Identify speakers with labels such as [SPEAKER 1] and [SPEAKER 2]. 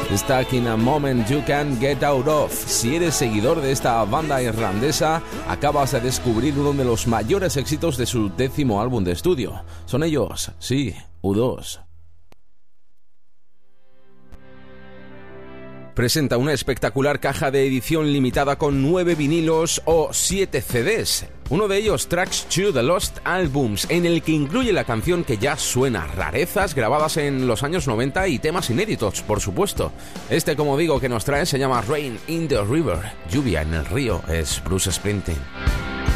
[SPEAKER 1] Stuck in a Moment You Can't Get Out Of. Si eres seguidor de esta banda irlandesa, acabas de descubrir uno de los mayores éxitos de su 10º álbum de estudio. Son ellos, sí, U2. Presenta una espectacular caja de edición limitada con 9 vinilos o 7 CDs. Uno de ellos, Tracks to the Lost Albums, en el que incluye la canción que ya suena, rarezas grabadas en los años 90 y temas inéditos, por supuesto. Este, como digo, que nos trae se llama Rain in the River, lluvia en el río, es Bruce Springsteen.